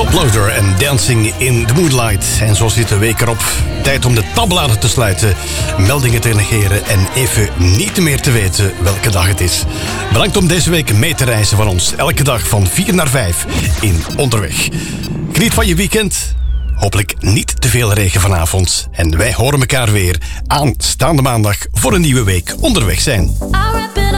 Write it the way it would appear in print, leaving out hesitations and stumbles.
Uploader en Dancing in the Moonlight. En zo zit de week erop. Tijd om de tabbladen te sluiten, meldingen te negeren en even niet meer te weten welke dag het is. Bedankt om deze week mee te reizen van ons. Elke dag van 4 naar 5 in Onderweg. Geniet van je weekend. Hopelijk niet te veel regen vanavond. En wij horen elkaar weer aanstaande maandag voor een nieuwe week Onderweg zijn.